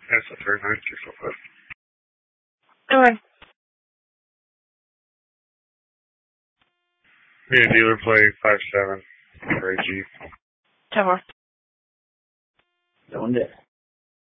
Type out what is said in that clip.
That's a 39605. Okay. Be a dealer play 57 for AG. 10-4. Going there.